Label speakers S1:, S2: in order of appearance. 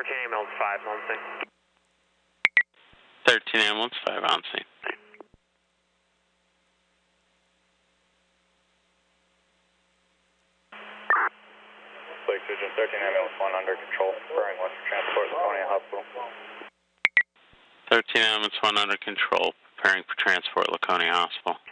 S1: ambulance 5 on scene.
S2: 13 ambulance 5 on scene.
S3: Lake Surgeon 13 ambulance 1 under control, preparing west for transport, Laconia Hospital.
S2: 13 ambulance 1 under control, preparing for transport, Laconia Hospital.